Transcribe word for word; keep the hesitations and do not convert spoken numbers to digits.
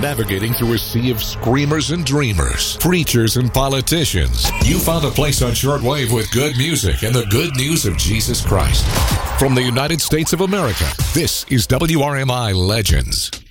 navigating through a sea of screamers and dreamers, preachers and politicians, you found a place on shortwave with good music and the good news of Jesus Christ. From the United States of America, this is W R M I Legends.